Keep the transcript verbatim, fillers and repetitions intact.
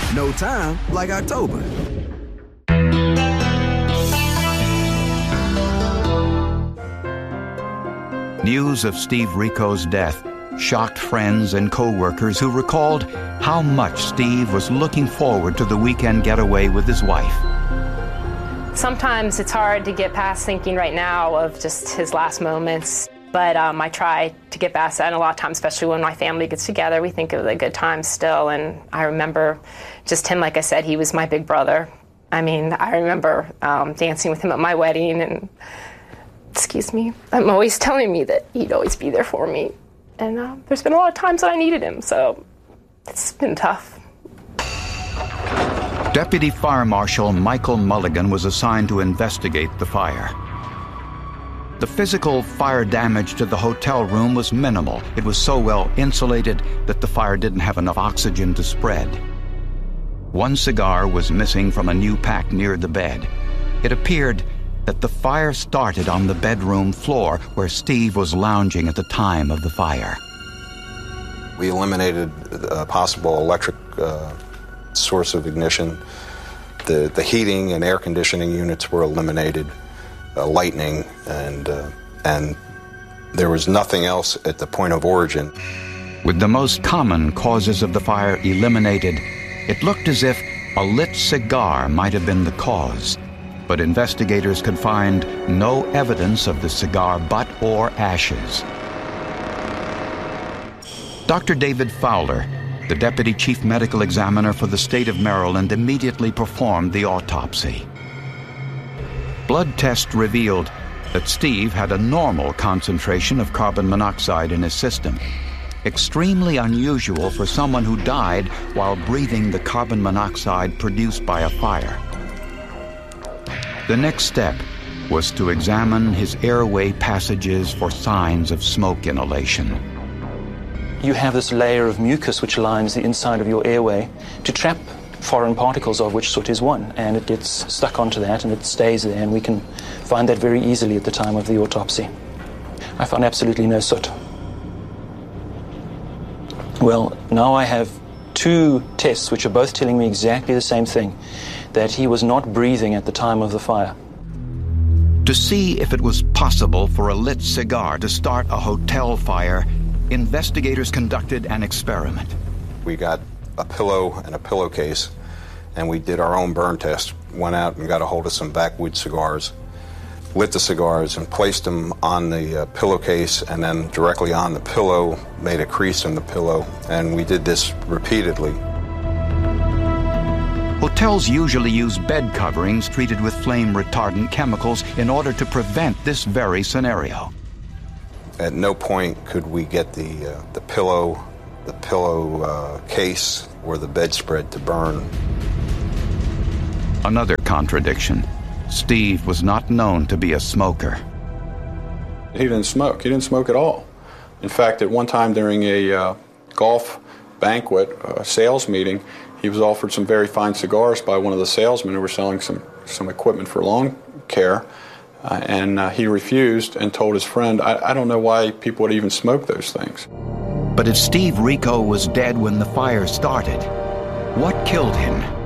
No time like October. News of Steve Rico's death shocked friends and co-workers who recalled how much Steve was looking forward to the weekend getaway with his wife. Sometimes it's hard to get past thinking right now of just his last moments, but um, I try to get past that, and a lot of times, especially when my family gets together, we think of the good times still, and I remember just him, like I said, he was my big brother. I mean, I remember um, dancing with him at my wedding, and excuse me, I'm always telling me that he'd always be there for me. And uh, there's been a lot of times that I needed him, so it's been tough. Deputy Fire Marshal Michael Mulligan was assigned to investigate the fire. The physical fire damage to the hotel room was minimal. It was so well insulated that the fire didn't have enough oxygen to spread. One cigar was missing from a new pack near the bed. It appeared that the fire started on the bedroom floor where Steve was lounging at the time of the fire. We eliminated a possible electric uh, source of ignition. The, the heating and air conditioning units were eliminated, uh, lighting, and, uh, and there was nothing else at the point of origin. With the most common causes of the fire eliminated, it looked as if a lit cigar might have been the cause. But investigators could find no evidence of the cigar butt or ashes. Doctor David Fowler, the Deputy Chief Medical Examiner for the state of Maryland, immediately performed the autopsy. Blood tests revealed that Steve had a normal concentration of carbon monoxide in his system, extremely unusual for someone who died while breathing the carbon monoxide produced by a fire. The next step was to examine his airway passages for signs of smoke inhalation. You have this layer of mucus which lines the inside of your airway to trap foreign particles, of which soot is one, and it gets stuck onto that and it stays there, and we can find that very easily at the time of the autopsy. I found absolutely no soot. Well, now I have two tests which are both telling me exactly the same thing, that he was not breathing at the time of the fire. To see if it was possible for a lit cigar to start a hotel fire, investigators conducted an experiment. We got a pillow and a pillowcase, and we did our own burn test. Went out and got a hold of some backwood cigars, lit the cigars and placed them on the uh, pillowcase, and then directly on the pillow, made a crease in the pillow, and we did this repeatedly. Hotels usually use bed coverings treated with flame-retardant chemicals in order to prevent this very scenario. At no point could we get the uh, the pillow, the pillow uh, case, or the bedspread to burn. Another contradiction. Steve was not known to be a smoker. He didn't smoke. He didn't smoke at all. In fact, at one time during a uh, golf banquet, a sales meeting, he was offered some very fine cigars by one of the salesmen who were selling some, some equipment for lawn care, uh, and uh, he refused and told his friend, I, I don't know why people would even smoke those things. But if Steve Rico was dead when the fire started, what killed him?